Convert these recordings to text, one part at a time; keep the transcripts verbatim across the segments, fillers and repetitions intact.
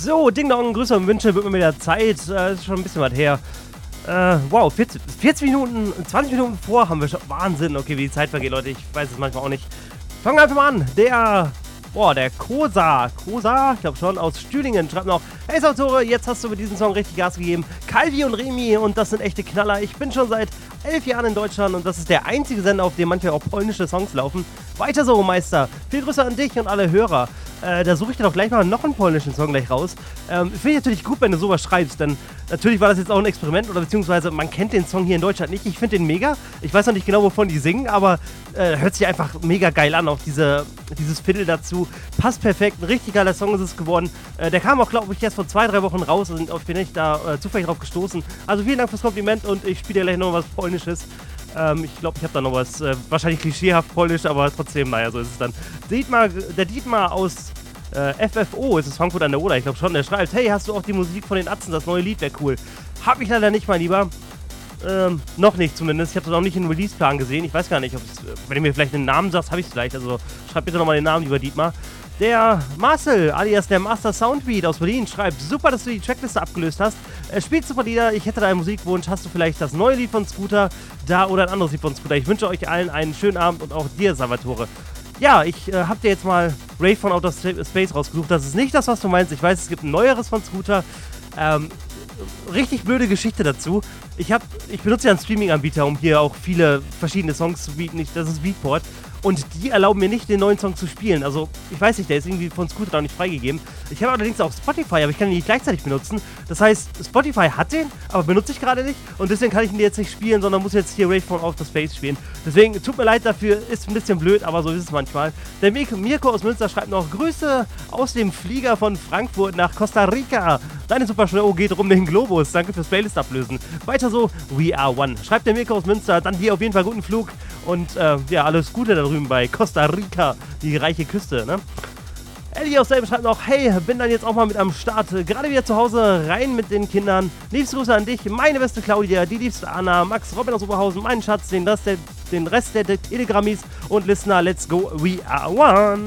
So, Ding Dong, Grüße und Wünsche, wird mir wieder Zeit. Äh, ist schon ein bisschen was her. Äh, wow, vierzig, vierzig Minuten, zwanzig Minuten vor haben wir schon. Wahnsinn, okay, wie die Zeit vergeht, Leute. Ich weiß es manchmal auch nicht. Fangen wir einfach mal an. Der, boah, der Kosa, Kosa, ich glaube schon, aus Stühlingen schreibt noch: Hey Sautore, jetzt hast du mit diesem Song richtig Gas gegeben. Calvi und Remi, und das sind echte Knaller. Ich bin schon seit elf Jahren in Deutschland und das ist der einzige Sender, auf dem manchmal auch polnische Songs laufen. Weiter so, Meister. Viel Grüße an dich und alle Hörer. Äh, da suche ich dann auch gleich mal noch einen polnischen Song gleich raus. Ähm, Finde ich natürlich gut, wenn du sowas schreibst, denn natürlich war das jetzt auch ein Experiment, oder beziehungsweise man kennt den Song hier in Deutschland nicht. Ich finde den mega. Ich weiß noch nicht genau, wovon die singen, aber äh, hört sich einfach mega geil an. Auch diese, dieses Fiddle dazu. Passt perfekt. Ein richtig geiler Song ist es geworden. Äh, der kam auch, glaube ich, erst vor zwei, drei Wochen raus und auf bin ich da äh, zufällig drauf gestoßen. Also vielen Dank fürs Kompliment und ich spiele dir gleich noch was Polnisches. Ähm, ich glaube, ich habe da noch was, äh, wahrscheinlich klischeehaft Polnisch, aber trotzdem, naja, so ist es dann. Dietmar, der Dietmar aus äh, F F O, ist es Frankfurt an der Oder, ich glaube schon, der schreibt: Hey, hast du auch die Musik von den Atzen, das neue Lied wäre cool. Hab ich leider nicht, mein Lieber. Ähm, noch nicht zumindest. Ich habe das auch nicht in den Release-Plan gesehen. Ich weiß gar nicht, ob es, wenn du mir vielleicht einen Namen sagst, habe ich es vielleicht. Also schreib bitte nochmal den Namen, lieber Dietmar. Der Marcel, alias der Master Soundbeat aus Berlin, schreibt: Super, dass du die Trackliste abgelöst hast. Er spielt super Lieder. Ich hätte da einen Musikwunsch. Hast du vielleicht das neue Lied von Scooter da oder ein anderes Lied von Scooter? Ich wünsche euch allen einen schönen Abend und auch dir, Salvatore. Ja, ich äh, hab dir jetzt mal Rave von Outer Space rausgesucht. Das ist nicht das, was du meinst. Ich weiß, es gibt ein neueres von Scooter. Ähm, richtig blöde Geschichte dazu. Ich, hab, ich benutze ja einen Streaming-Anbieter, um hier auch viele verschiedene Songs zu bieten. Ich, das ist Beatport. Und die erlauben mir nicht, den neuen Song zu spielen. Also, ich weiß nicht, der ist irgendwie von Scooter auch nicht freigegeben. Ich habe allerdings auch Spotify, aber ich kann ihn nicht gleichzeitig benutzen. Das heißt, Spotify hat den, aber benutze ich gerade nicht. Und deswegen kann ich ihn jetzt nicht spielen, sondern muss jetzt hier Rave von Outer Space spielen. Deswegen, tut mir leid dafür, ist ein bisschen blöd, aber so ist es manchmal. Der Mirko aus Münster schreibt noch: Grüße aus dem Flieger von Frankfurt nach Costa Rica. Deine Super Show geht rum den Globus. Danke fürs Playlist ablösen. Weiter so, we are one. Schreibt der Mirko aus Münster. Dann dir auf jeden Fall guten Flug. Und äh, ja, alles Gute da drüben bei Costa Rica, die reiche Küste, ne? Ellie aus selben schreibt noch: Hey, bin dann jetzt auch mal mit am Start. Gerade wieder zu Hause, rein mit den Kindern. Liebste Grüße an dich, meine beste Claudia, die liebste Anna, Max, Robin aus Oberhausen, meinen Schatz, den Rest der, den Rest der Telegrammis und Listener. Let's go, we are one.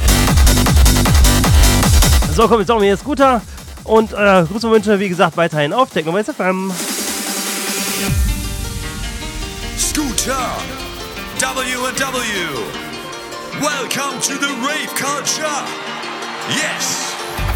So, komm, jetzt auch mal hier Scooter. Und äh, Grüße und Wünsche, wie gesagt, weiterhin auf Technomates F M. Scooter W and W. Welcome to the rave culture. Yes.